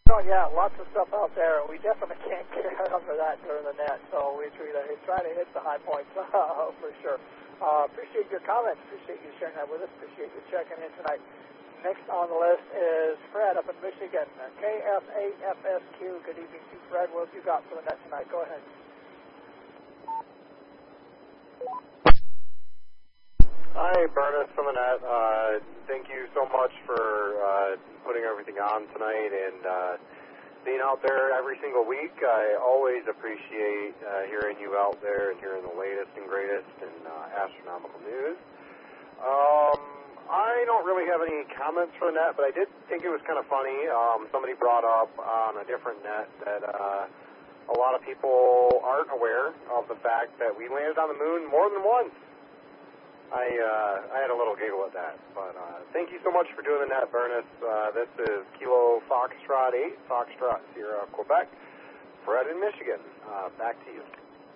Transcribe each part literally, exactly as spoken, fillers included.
Oh, yeah, lots of stuff out there. We definitely can't get over that during the net, so we try to, try to hit the high points uh, for sure. Uh, appreciate your comments. Appreciate you sharing that with us. Appreciate you checking in tonight. Next on the list is Fred up in Michigan. K F eight F S Q. Good evening to Fred. What have you got for the net tonight? Go ahead. Hi, Bernard from the net. Uh, thank you so much for uh, putting everything on tonight and uh, being out there every single week. I always appreciate uh, hearing you out there and hearing the latest and greatest in uh, astronomical news. Um, I don't really have any comments for the net, but I did think it was kind of funny. Um, somebody brought up on a different net that uh, a lot of people aren't aware of the fact that we landed on the moon more than once. I uh, I had a little giggle at that, but uh, thank you so much for doing the net, Bernard. Uh, this is Kilo Foxtrot eight, Foxtrot Sierra, Quebec, Fred in Michigan. Uh, back to you.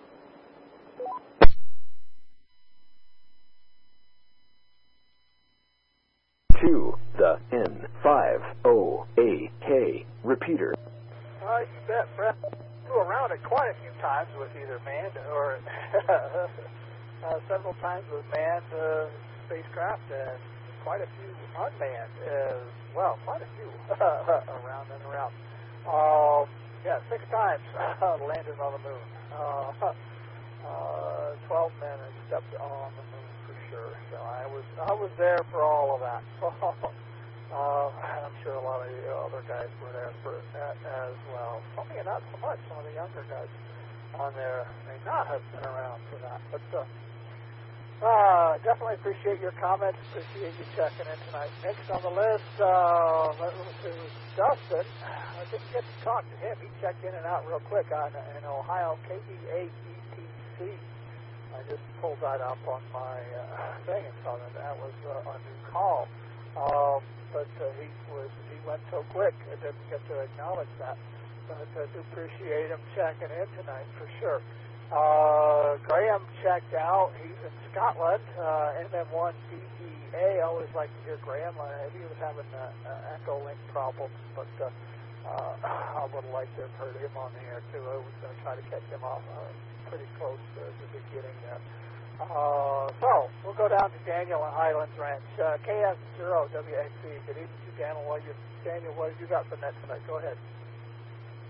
To the N five O A K repeater. I bet Fred flew around it quite a few times with either manned or uh, several times with manned uh, spacecraft and quite a few unmanned as well. Quite a few around and around. Um, yeah, six times landed on the moon. Uh, uh, Twelve men have stepped on the moon for sure. So I was I was there for all of that. Uh, I'm sure a lot of the other guys were there for that as well. Some of you not so much. Some of the younger guys on there may not have been around for that. But uh, uh, definitely appreciate your comments. Appreciate you checking in tonight. Next on the list uh, is Dustin. I didn't get to talk to him. He checked in and out real quick on in Ohio, K B A E T C. I just pulled that up on my uh, thing and saw that that was uh, a new call. Um, but uh, he was he went so quick I didn't get to acknowledge that. But I do appreciate him checking in tonight for sure. Uh, Graham checked out. He's in Scotland. Uh, M M one D E A. I always like to hear Graham. Uh, he was having uh, uh, echo link problems, but uh, uh, I would have liked to have heard him on the air too. I was going to try to catch him off uh, pretty close to the beginning there. Uh, so, we'll go down to Daniel in Highlands Ranch. Uh, K S zero W X C. Good evening to Daniel. What you, Daniel, what have you got for next tonight? Go ahead.